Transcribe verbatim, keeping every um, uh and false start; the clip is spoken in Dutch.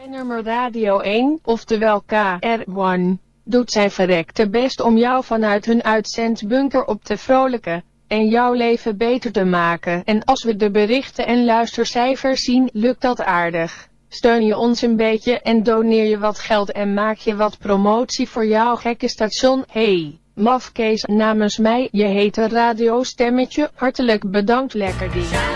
Nummer Radio één, oftewel K R één, doet zijn verrekte best om jou vanuit hun uitzendbunker op te vrolijken en jouw leven beter te maken. En als we de berichten en luistercijfers zien, lukt dat aardig. Steun je ons een beetje en doneer je wat geld en maak je wat promotie voor jouw gekke station. Hey, mafkees, namens mij, je hete radiostemmetje, hartelijk bedankt, lekker ding.